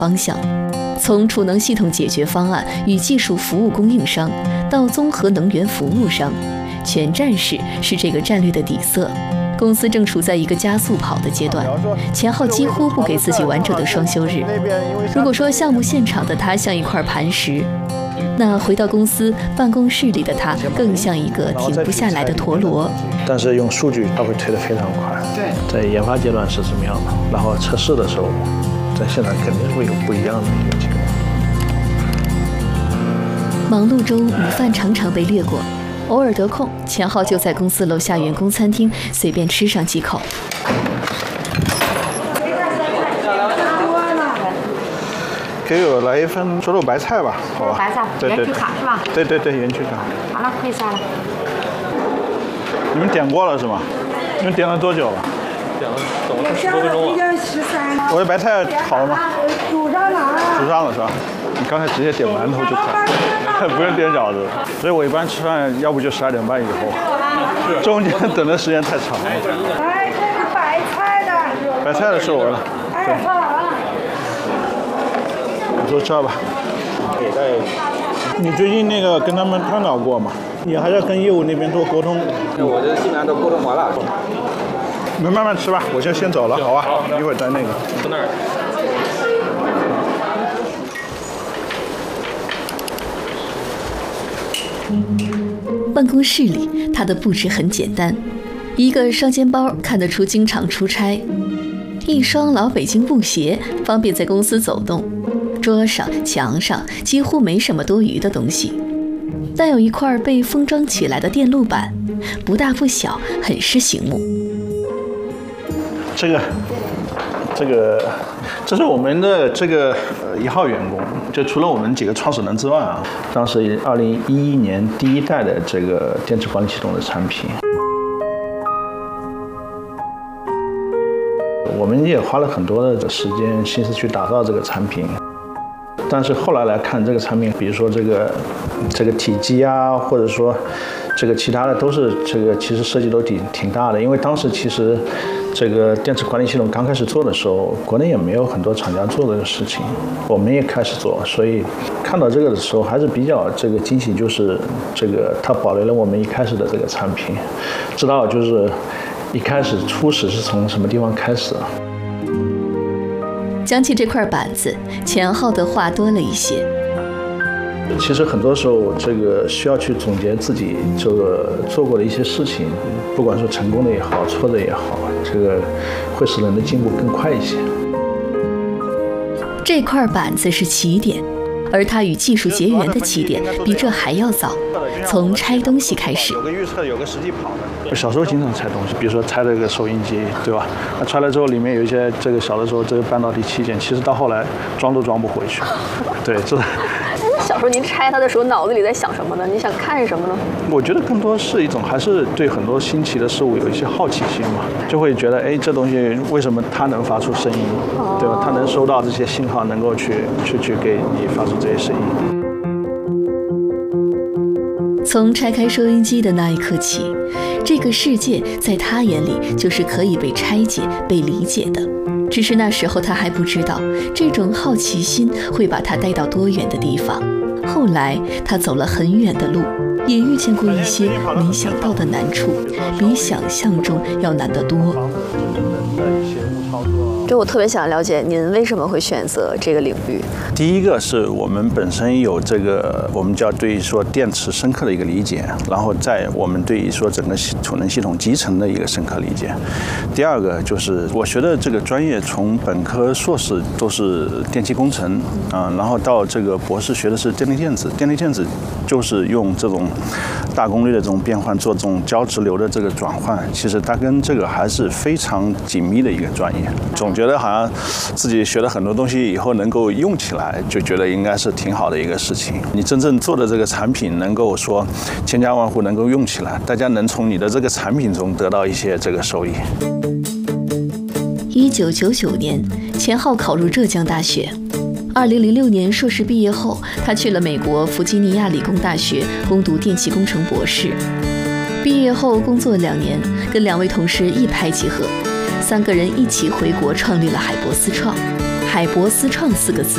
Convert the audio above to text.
方向，从储能系统解决方案与技术服务供应商到综合能源服务商，全站式是这个战略的底色。公司正处在一个加速跑的阶段，钱浩几乎不给自己完整的双休日。如果说项目现场的他像一块磐石，那回到公司办公室里的他更像一个停不下来的陀螺。 但是用数据它会推得非常快。对，在研发阶段是怎么样的，然后测试的时候，在现场肯定会有不一样的一个情况。 忙碌中，午饭常常被略过。偶尔得空，钱浩就在公司楼下员工餐厅随便吃上几口。 给我来一份猪肉白菜吧，好吧？ 白菜，园区卡是吧？ 对，园区卡。 好了，可以下了。 你们点过了是吗？你们点了多久了？ 点了等了10多分钟了。 我的白菜好了吗？ 煮上了。 煮上了是吧？你刚才直接点馒头就可以，不用点饺子。所以我一般吃饭要不就12点半以后，中间等的时间太长了。 哎，这是白菜的。 白菜的是我的。 哎，好了。 你说这吧。你最近那个跟他们探讨过吗？你还要跟业务那边多沟通。 我这基本上都沟通完了。 你们慢慢吃吧，我就先走了，好吧？一会儿再那个。 到那儿。 办公室里，他的布置很简单，一个双肩包看得出经常出差，一双老北京布鞋方便在公司走动，桌上、墙上几乎没什么多余的东西，但有一块被封装起来的电路板，不大不小，很是醒目。 这是我们的这个1号员工，就除了我们几个创始人之外啊，当时2011年第一代的这个电池管理系统的产品，我们也花了很多的时间心思去打造这个产品。但是后来来看这个产品，比如说这个体积啊，或者说这个其他的都是其实设计都挺大的，因为当时其实这个电池管理系统刚开始做的时候，国内也没有很多厂家做这个事情，我们也开始做，所以看到这个的时候还是比较惊喜，就是它保留了我们一开始的这个产品，知道就是一开始初始是从什么地方开始啊。 讲起这块板子，钱浩的话多了一些。 其实很多时候，需要去总结自己做过的一些事情，不管说成功的也好，挫折也好，会使人的进步更快一些。 这块板子是起点，而它与技术结缘的起点比这还要早，从拆东西开始。 有个预测，有个实际跑的。小时候经常拆东西，比如说拆这个收音机，对吧？那拆了之后，里面有一些小的时候半导体器件，其实到后来装都装不回去。对，这。 小时候您拆它的时候，脑子里在想什么呢？你想看什么呢？ 我觉得更多是一种，还是对很多新奇的事物有一些好奇心嘛，就会觉得，哎，这东西为什么它能发出声音，对吧？它能收到这些信号，能够去给你发出这些声音。 从拆开收音机的那一刻起，这个世界在他眼里就是可以被拆解、被理解的。只是那时候他还不知道，这种好奇心会把他带到多远的地方。后来他走了很远的路，也遇见过一些没想到的难处，比想象中要难得多。 就我特别想了解您为什么会选择这个领域。 第一个是我们本身有我们叫对于说电池深刻的一个理解，然后在我们对于说整个储能系统集成的一个深刻理解。第二个就是我学的这个专业，从本科、硕士都是电气工程啊，然后到博士学的是电力电子。电力电子就是用这种大功率的这种变换做这种交直流的这个转换，其实它跟这个还是非常紧密的一个专业。总觉得好像自己学了很多东西以后能够用起来，就觉得应该是挺好的一个事情。你真正做的这个产品能够说千家万户能够用起来，大家能从你的这个产品中得到一些收益。 1999年，钱浩考入浙江大学。2006年硕士毕业后，他去了美国弗吉尼亚理工大学攻读电气工程博士。毕业后工作2年，跟2位同事一拍即合，3个人一起回国创立了海博思创。海博思创4个字